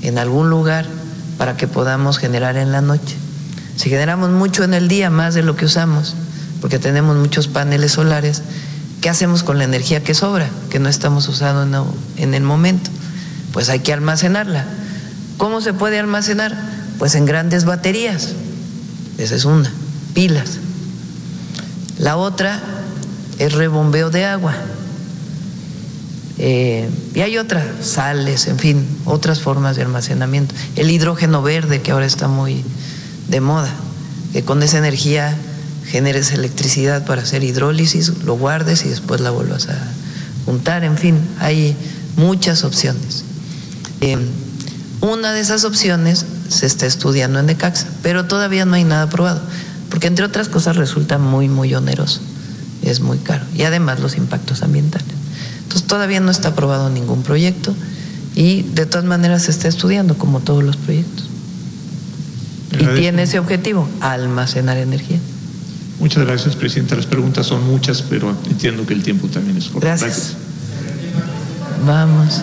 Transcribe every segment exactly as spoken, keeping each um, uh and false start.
en algún lugar para que podamos generar en la noche. Si generamos mucho en el día, más de lo que usamos, porque tenemos muchos paneles solares, ¿qué hacemos con la energía que sobra, que no estamos usando en el momento? Pues hay que almacenarla. ¿Cómo se puede almacenar? Pues en grandes baterías. Esa es una, pilas. La otra es rebombeo de agua. Eh, y hay otras, sales, en fin, otras formas de almacenamiento. El hidrógeno verde, que ahora está muy de moda, que con esa energía generes electricidad para hacer hidrólisis, lo guardes y después la vuelvas a juntar. En fin, hay muchas opciones. Eh, una de esas opciones se está estudiando en Necaxa, pero todavía no hay nada aprobado, porque entre otras cosas resulta muy, muy oneroso, es muy caro, y además los impactos ambientales. Entonces todavía no está aprobado ningún proyecto y de todas maneras se está estudiando como todos los proyectos. Y tiene ese objetivo, almacenar energía. Muchas gracias, Presidenta. Las preguntas son muchas, pero entiendo que el tiempo también es corto. Gracias. Gracias. Vamos.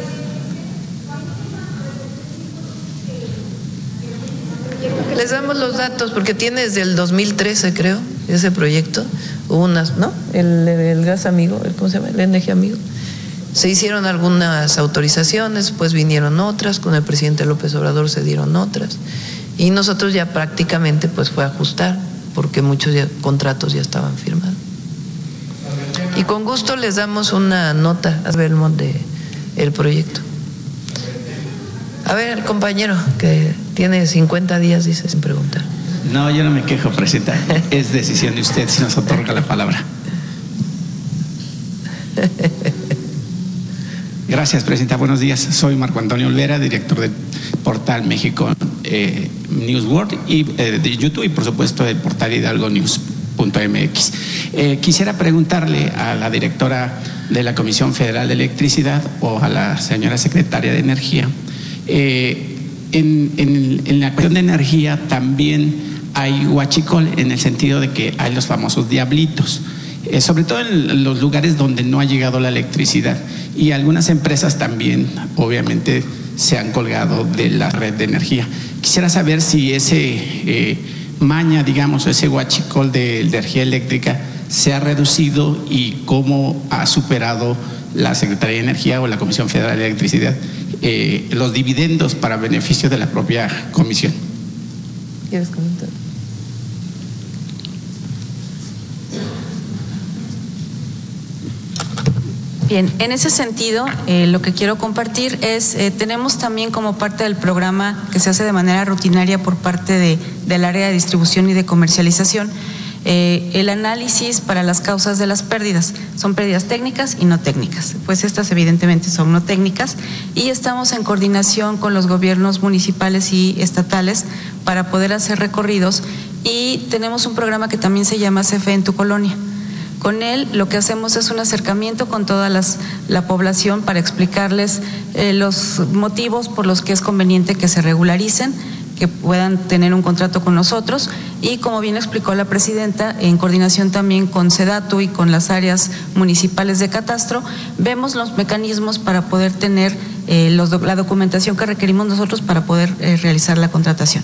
Les damos los datos porque tiene desde el dos mil trece, creo, ese proyecto. Hubo unas, ¿no? El, el gas amigo, el, ¿cómo se llama? El energía amigo. Se hicieron algunas autorizaciones, después vinieron otras, con el presidente López Obrador se dieron otras. Y nosotros ya prácticamente pues fue a ajustar, porque muchos ya, contratos ya estaban firmados. Y con gusto les damos una nota a Belmont de el proyecto. A ver, el compañero que tiene cincuenta días, dice, sin preguntar. No, yo no me quejo, Presidenta. Es decisión de usted si nos otorga la palabra. Gracias, Presidenta. Buenos días. Soy Marco Antonio Olvera, director del portal México eh, News World y eh, de YouTube y, por supuesto, del portal Hidalgo News punto m x. Eh, quisiera preguntarle a la directora de la Comisión Federal de Electricidad o a la señora secretaria de Energía. Eh, en, en, en la cuestión de energía también hay huachicol, en el sentido de que hay los famosos diablitos, eh, sobre todo en los lugares donde no ha llegado la electricidad, y algunas empresas también obviamente se han colgado de la red de energía. Quisiera saber si ese eh, maña, digamos, ese huachicol de energía eléctrica se ha reducido y cómo ha superado la Secretaría de Energía o la Comisión Federal de Electricidad eh, los dividendos para beneficio de la propia comisión. ¿Quieres comentar? Bien, en ese sentido, eh, lo que quiero compartir es, eh, tenemos también como parte del programa que se hace de manera rutinaria por parte de, del área de distribución y de comercialización, eh, el análisis para las causas de las pérdidas. Son pérdidas técnicas y no técnicas, pues estas evidentemente son no técnicas, y estamos en coordinación con los gobiernos municipales y estatales para poder hacer recorridos, y tenemos un programa que también se llama C F E en tu colonia. Con él lo que hacemos es un acercamiento con toda las, la población para explicarles eh, los motivos por los que es conveniente que se regularicen, que puedan tener un contrato con nosotros, y como bien explicó la presidenta, en coordinación también con SEDATU y con las áreas municipales de catastro, vemos los mecanismos para poder tener eh, los, la documentación que requerimos nosotros para poder eh, realizar la contratación.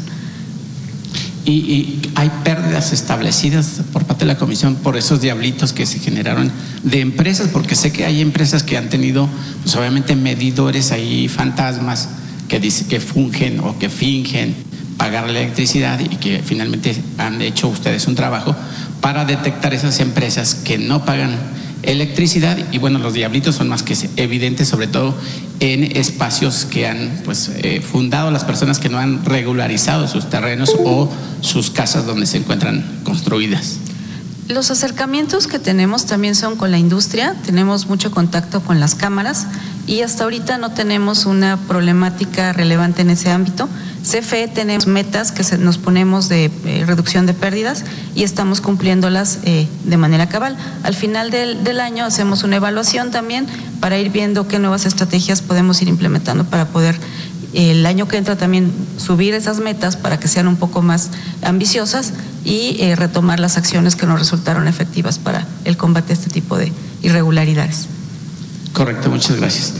Y, y hay pérdidas establecidas por parte de la comisión por esos diablitos que se generaron de empresas, porque sé que hay empresas que han tenido, pues obviamente, medidores ahí fantasmas que dice que fungen o que fingen pagar la electricidad, y que finalmente han hecho ustedes un trabajo para detectar esas empresas que no pagan electricidad. Y bueno, los diablitos son más que evidentes, sobre todo en espacios que han pues eh, fundado las personas que no han regularizado sus terrenos o sus casas donde se encuentran construidas. Los acercamientos que tenemos también son con la industria, tenemos mucho contacto con las cámaras, y hasta ahorita no tenemos una problemática relevante en ese ámbito. C F E tenemos metas que se, nos ponemos de eh, reducción de pérdidas, y estamos cumpliéndolas eh, de manera cabal. Al final del, del año hacemos una evaluación también para ir viendo qué nuevas estrategias podemos ir implementando para poder eh, el año que entra también subir esas metas para que sean un poco más ambiciosas, y eh, retomar las acciones que nos resultaron efectivas para el combate a este tipo de irregularidades. Correcto, muchas gracias.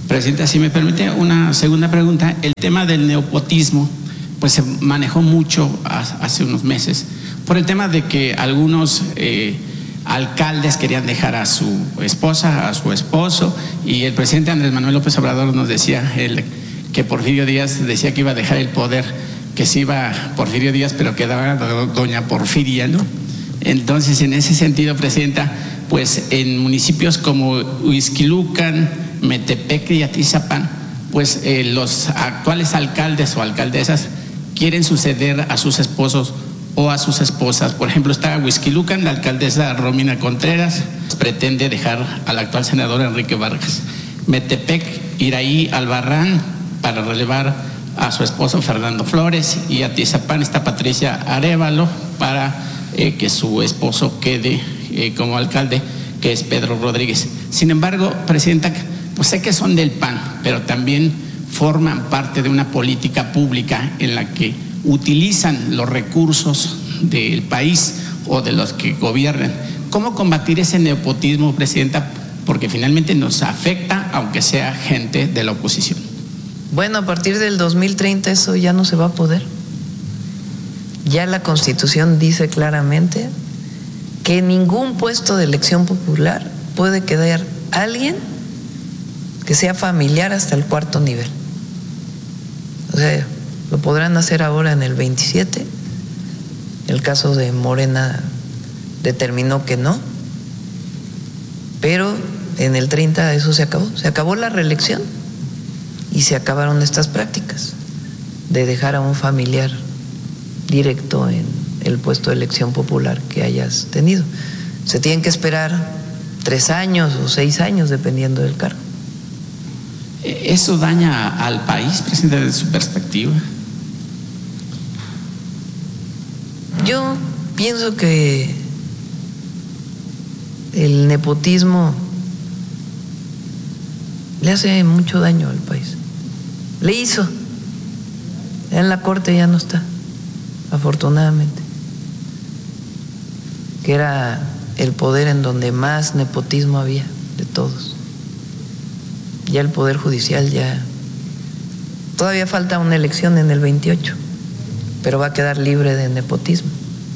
Presidenta, si me permite una segunda pregunta, el tema del nepotismo, pues se manejó mucho hace unos meses, por el tema de que algunos eh, alcaldes querían dejar a su esposa, a su esposo, y el presidente Andrés Manuel López Obrador nos decía el, que Porfirio Díaz decía que iba a dejar el poder, que se iba Porfirio Díaz, pero quedaba doña Porfiria, ¿no? Entonces, en ese sentido, presidenta, pues en municipios como Huixquilucan, Metepec y Atizapán, pues eh, los actuales alcaldes o alcaldesas quieren suceder a sus esposos o a sus esposas. Por ejemplo, está Huixquilucan, la alcaldesa Romina Contreras pretende dejar al actual senador Enrique Vargas. Metepec, Iraí Albarrán para relevar a su esposo Fernando Flores, y Atizapán está Patricia Arévalo para eh, que su esposo quede eh, como alcalde, que es Pedro Rodríguez. Sin embargo, presidenta, pues sé que son del P A N, pero también forman parte de una política pública en la que utilizan los recursos del país o de los que gobiernan. ¿Cómo combatir ese nepotismo, presidenta? Porque finalmente nos afecta, aunque sea gente de la oposición. Bueno, a partir del dos mil treinta eso ya no se va a poder. Ya la Constitución dice claramente que ningún puesto de elección popular puede quedar alguien que sea familiar hasta el cuarto nivel. O sea, lo podrán hacer ahora en el veintisiete. El caso de Morena determinó que no, pero en el treinta eso se acabó. Se acabó la reelección y se acabaron estas prácticas de dejar a un familiar directo en el puesto de elección popular que hayas tenido. Se tienen que esperar tres años o seis años dependiendo del cargo. ¿Eso daña al país, presidente, desde su perspectiva? Yo pienso que el nepotismo le hace mucho daño al país. Le hizo. En la Corte ya no está, afortunadamente, que era el poder en donde más nepotismo había de todos. Ya el Poder Judicial ya, todavía falta una elección en el veintiocho, pero va a quedar libre de nepotismo.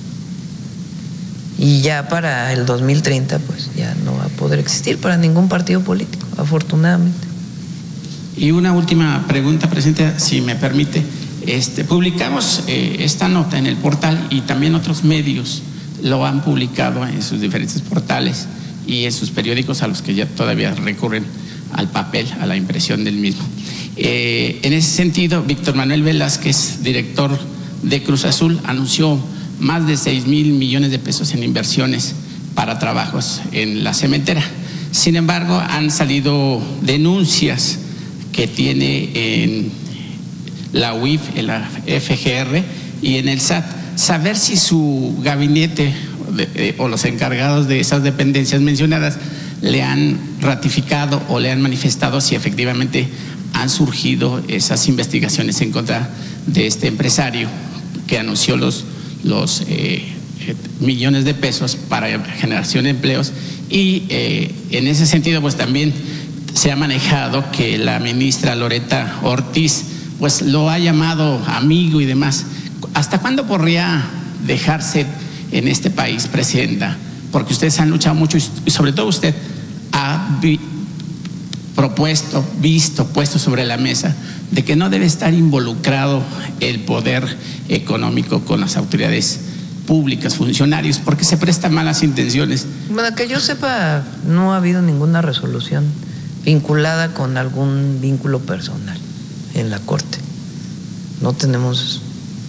Y ya para el dos mil treinta pues ya no va a poder existir para ningún partido político, afortunadamente. Y una última pregunta, presidente, si me permite. Este, publicamos eh, esta nota en el portal y también otros medios lo han publicado en sus diferentes portales y en sus periódicos a los que ya todavía recurren al papel, a la impresión del mismo. Eh, en ese sentido, Víctor Manuel Velázquez, director de Cruz Azul, anunció más de seis mil millones de pesos en inversiones para trabajos en la cementera. Sin embargo, han salido denuncias que tiene en la U I F, en la F G R y en el S A T. Saber si su gabinete de, o los encargados de esas dependencias mencionadas le han ratificado o le han manifestado si efectivamente han surgido esas investigaciones en contra de este empresario que anunció los, los eh, millones de pesos para generación de empleos. Y eh, en ese sentido pues también se ha manejado que la ministra Loretta Ortiz pues lo ha llamado amigo y demás. ¿Hasta cuándo podría dejarse en este país, presidenta? Porque ustedes han luchado mucho y sobre todo usted ha vi, propuesto, visto, puesto sobre la mesa de que no debe estar involucrado el poder económico con las autoridades públicas, funcionarios, porque se prestan malas intenciones. Bueno, que yo sepa, no ha habido ninguna resolución vinculada con algún vínculo personal en la Corte. No tenemos,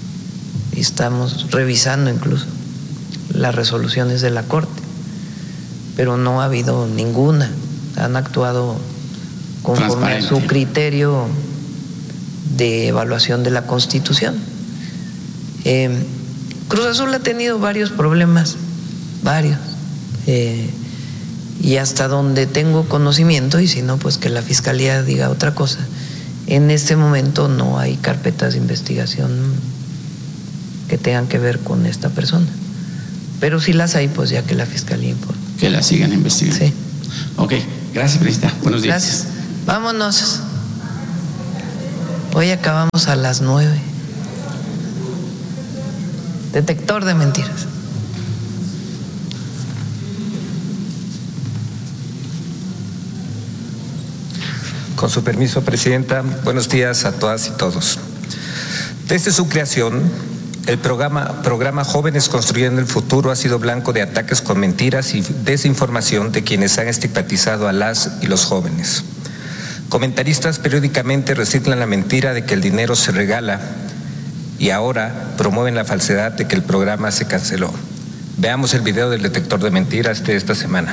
estamos revisando incluso las resoluciones de la Corte, pero no ha habido ninguna. Han actuado conforme a su criterio de evaluación de la Constitución. Eh, Cruz Azul ha tenido varios problemas, varios, eh, y hasta donde tengo conocimiento, y si no, pues que la Fiscalía diga otra cosa, en este momento no hay carpetas de investigación que tengan que ver con esta persona. Pero si las hay, pues ya que la Fiscalía informe. Que la sigan investigando. Sí. Ok, gracias, presidenta. Buenos días. Gracias. Vámonos. Hoy acabamos a las nueve. Detector de mentiras. Con su permiso, Presidenta, buenos días a todas y todos. Desde su creación, el programa, programa Jóvenes Construyendo el Futuro ha sido blanco de ataques con mentiras y desinformación de quienes han estigmatizado a las y los jóvenes. Comentaristas periódicamente reciclan la mentira de que el dinero se regala y ahora promueven la falsedad de que el programa se canceló. Veamos el video del detector de mentiras de esta semana.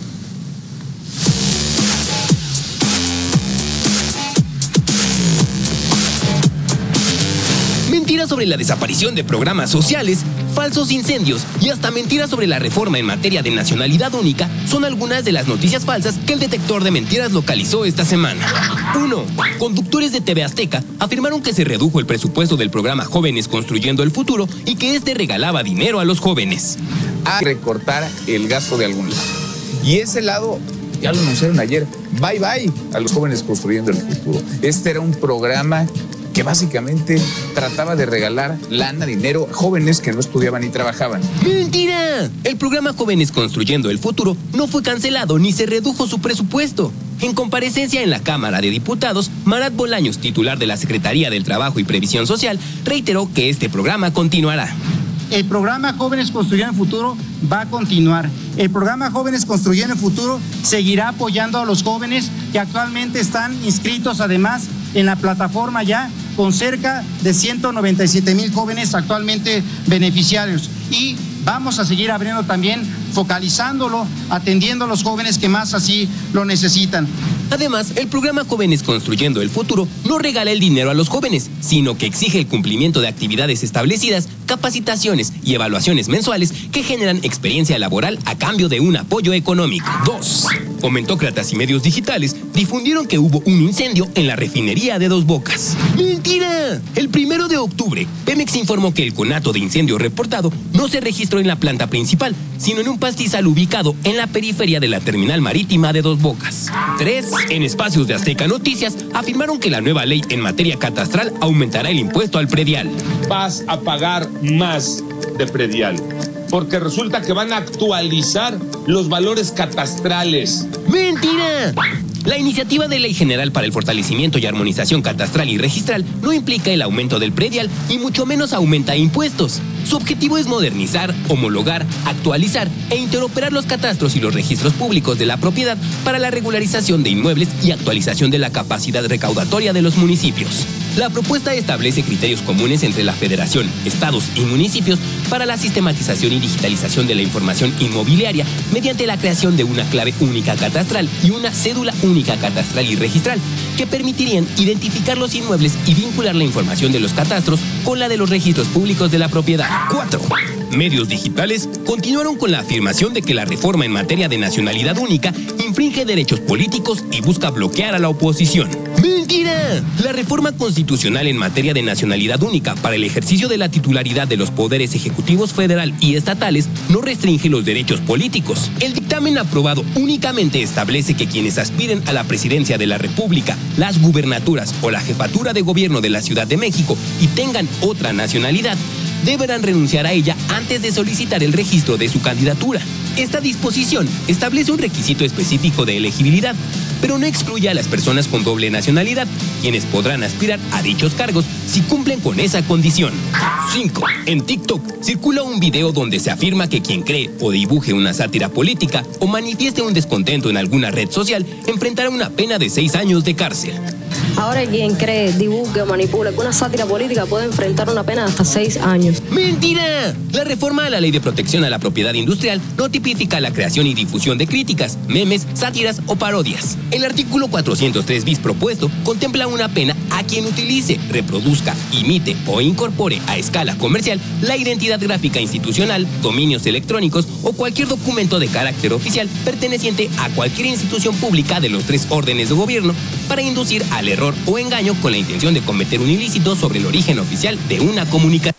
Mentiras sobre la desaparición de programas sociales, falsos incendios y hasta mentiras sobre la reforma en materia de nacionalidad única son algunas de las noticias falsas que el detector de mentiras localizó esta semana. uno. Conductores de T V Azteca afirmaron que se redujo el presupuesto del programa Jóvenes Construyendo el Futuro y que este regalaba dinero a los jóvenes. A recortar el gasto de algún lado. Y ese lado, ya lo anunciaron ayer, bye bye a los Jóvenes Construyendo el Futuro. Este era un programa que básicamente trataba de regalar lana, dinero a jóvenes que no estudiaban ni trabajaban. ¡Mentira! El programa Jóvenes Construyendo el Futuro no fue cancelado ni se redujo su presupuesto. En comparecencia en la Cámara de Diputados, Marat Bolaños, titular de la Secretaría del Trabajo y Previsión Social, reiteró que este programa continuará. El programa Jóvenes Construyendo el Futuro va a continuar. El programa Jóvenes Construyendo el Futuro seguirá apoyando a los jóvenes que actualmente están inscritos además en la plataforma ya con cerca de ciento noventa y siete mil jóvenes actualmente beneficiarios. Y vamos a seguir abriendo también, focalizándolo, atendiendo a los jóvenes que más así lo necesitan. Además, el programa Jóvenes Construyendo el Futuro no regala el dinero a los jóvenes, sino que exige el cumplimiento de actividades establecidas, capacitaciones y evaluaciones mensuales que generan experiencia laboral a cambio de un apoyo económico. dos. Comentócratas y medios digitales difundieron que hubo un incendio en la refinería de Dos Bocas. ¡Mentira! El primero de octubre, Pemex informó que el conato de incendio reportado no se registró en la planta principal, sino en un pastizal ubicado en la periferia de la terminal marítima de Dos Bocas. tres. En espacios de Azteca Noticias afirmaron que la nueva ley en materia catastral aumentará el impuesto al predial. Vas a pagar más de predial, porque resulta que van a actualizar los valores catastrales. ¡Mentira! La iniciativa de Ley General para el Fortalecimiento y Armonización Catastral y Registral no implica el aumento del predial y mucho menos aumenta impuestos. Su objetivo es modernizar, homologar, actualizar e interoperar los catastros y los registros públicos de la propiedad para la regularización de inmuebles y actualización de la capacidad recaudatoria de los municipios. La propuesta establece criterios comunes entre la Federación, estados y municipios para la sistematización y digitalización de la información inmobiliaria mediante la creación de una clave única catastral y una cédula única catastral y registral que permitirían identificar los inmuebles y vincular la información de los catastros con la de los registros públicos de la propiedad. cuatro. Medios digitales continuaron con la afirmación de que la reforma en materia de nacionalidad única infringe derechos políticos y busca bloquear a la oposición. ¡Mentira! La reforma constitucional en materia de nacionalidad única para el ejercicio de la titularidad de los poderes ejecutivos federal y estatales no restringe los derechos políticos. El dictamen aprobado únicamente establece que quienes aspiren a la presidencia de la República, las gubernaturas o la jefatura de gobierno de la Ciudad de México y tengan otra nacionalidad, deberán renunciar a ella antes de solicitar el registro de su candidatura. Esta disposición establece un requisito específico de elegibilidad, pero no excluye a las personas con doble nacionalidad, quienes podrán aspirar a dichos cargos si cumplen con esa condición. cinco. En TikTok circula un video donde se afirma que quien cree o dibuje una sátira política o manifieste un descontento en alguna red social enfrentará una pena de seis años de cárcel. Ahora quien cree, divulgue o manipule con una sátira política puede enfrentar una pena de hasta seis años. ¡Mentira! La reforma a la Ley de Protección a la Propiedad Industrial no tipifica la creación y difusión de críticas, memes, sátiras o parodias. El artículo cuatrocientos tres bis propuesto contempla una pena a quien utilice, reproduzca, imite o incorpore a escala comercial la identidad gráfica institucional, dominios electrónicos o cualquier documento de carácter oficial perteneciente a cualquier institución pública de los tres órdenes de gobierno para inducir al error o engaño con la intención de cometer un ilícito sobre el origen oficial de una comunicación.